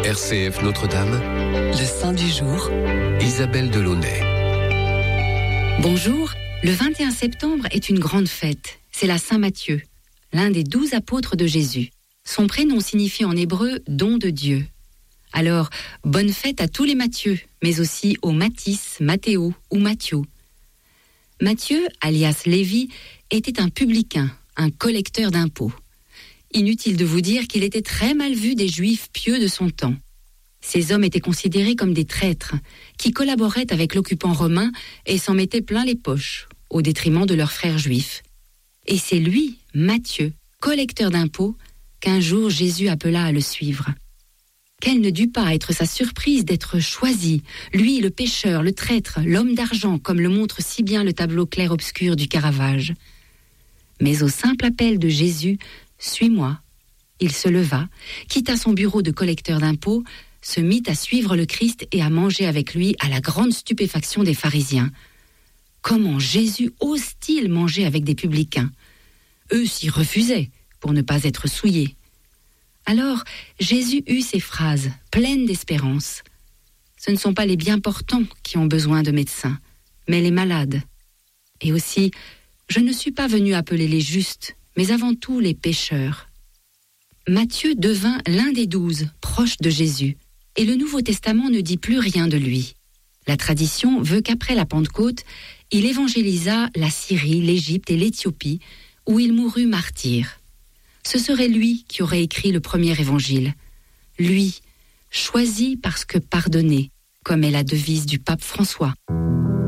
RCF Notre-Dame, le Saint du jour, Isabelle Delaunay. Bonjour, le 21 septembre est une grande fête. C'est la Saint-Matthieu, l'un des 12 apôtres de Jésus. Son prénom signifie en hébreu « don de Dieu ». Alors, bonne fête à tous les Matthieu, mais aussi aux Mathis, Mathéo ou Matthieu. Matthieu, alias Lévi, était un publicain, un collecteur d'impôts. Inutile de vous dire qu'il était très mal vu des Juifs pieux de son temps. Ces hommes étaient considérés comme des traîtres, qui collaboraient avec l'occupant romain et s'en mettaient plein les poches, au détriment de leurs frères juifs. Et c'est lui, Matthieu, collecteur d'impôts, qu'un jour Jésus appela à le suivre. Quelle ne dut pas être sa surprise d'être choisi, lui le pécheur, le traître, l'homme d'argent, comme le montre si bien le tableau clair-obscur du Caravage. Mais au simple appel de Jésus, « Suis-moi », il se leva, quitta son bureau de collecteur d'impôts, se mit à suivre le Christ et à manger avec lui à la grande stupéfaction des pharisiens. Comment Jésus ose-t-il manger avec des publicains ? Eux s'y refusaient pour ne pas être souillés. Alors Jésus eut ces phrases pleines d'espérance. Ce ne sont pas les bien portants qui ont besoin de médecins, mais les malades. Et aussi, je ne suis pas venu appeler les justes, mais avant tout les pécheurs. Matthieu devint l'un des 12, proches de Jésus, et le Nouveau Testament ne dit plus rien de lui. La tradition veut qu'après la Pentecôte, il évangélisa la Syrie, l'Égypte et l'Éthiopie, où il mourut martyr. Ce serait lui qui aurait écrit le premier évangile. Lui, choisi parce que pardonné, comme est la devise du pape François.